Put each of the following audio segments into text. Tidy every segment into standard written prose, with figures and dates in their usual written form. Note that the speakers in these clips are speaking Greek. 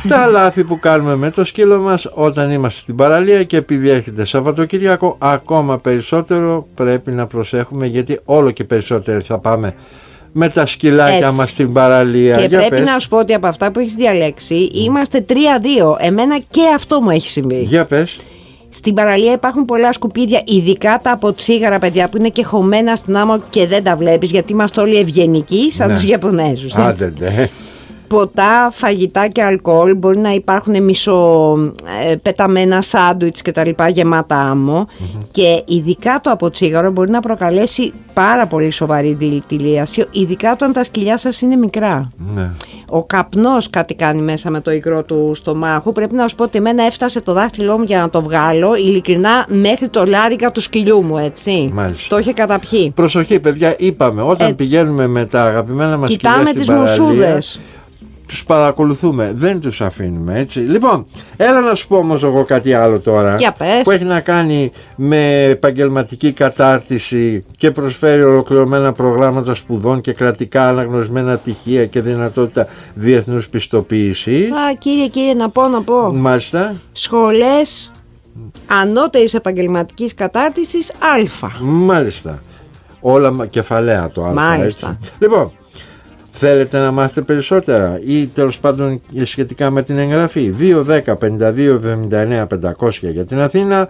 Τα λάθη που κάνουμε με το σκύλο μας όταν είμαστε στην παραλία, και επειδή έρχεται Σαββατοκύριακο, ακόμα περισσότερο πρέπει να προσέχουμε, γιατί όλο και περισσότερο θα πάμε με τα σκυλάκια μας στην παραλία. Και πρέπει να σου πω ότι από αυτά που έχεις διαλέξει είμαστε 3-2. Εμένα και αυτό μου έχει συμβεί. Για πες. Στην παραλία υπάρχουν πολλά σκουπίδια, ειδικά τα από τσίγαρα, παιδιά, που είναι και χωμένα στην άμμο και δεν τα βλέπεις, γιατί είμαστε όλοι ευγενικοί σαν τους Ιαπωνέζους. Άντε, ναι. Ποτά, φαγητά και αλκοόλ, μπορεί να υπάρχουν μισοπεταμένα σάντουιτς και τα λοιπά γεμάτα άμμο, και ειδικά το από τσίγαρο μπορεί να προκαλέσει πάρα πολύ σοβαρή δηλητηρίαση, ειδικά όταν τα σκυλιά σας είναι μικρά. Ναι. Ο καπνός κάτι κάνει μέσα με το υγρό του στομάχου. Πρέπει να σου πω ότι εμένα έφτασε το δάχτυλό μου για να το βγάλω, ειλικρινά, μέχρι το λάρικα του σκυλιού μου, έτσι. Μάλιστα. Το είχε καταπιεί. Προσοχή, παιδιά, είπαμε, όταν πηγαίνουμε με τα αγαπημένα μας σκυλιά στην παραλία, κοιτάμε τις μουσούδες. Τους παρακολουθούμε, δεν τους αφήνουμε, έτσι. Λοιπόν, έλα να σου πω όμως εγώ κάτι άλλο τώρα, που έχει να κάνει με επαγγελματική κατάρτιση και προσφέρει ολοκληρωμένα προγράμματα σπουδών και κρατικά αναγνωρισμένα πτυχία και δυνατότητα διεθνούς πιστοποίησης. Κύριε, να πω. Μάλιστα. Σχολές ανώτερης επαγγελματικής κατάρτισης Α. Mάλιστα. Όλα κεφαλαία το Α. Μάλιστα. Έτσι. Λοιπόν, θέλετε να μάθετε περισσότερα ή τέλος πάντων σχετικά με την εγγραφή? 210-52-79-500 για την Αθήνα,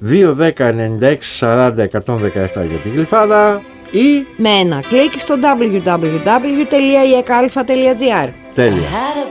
210-96-40-117 για την Γλυφάδα, ή με ένα κλικ στο www.iecalfa.gr. Τέλεια.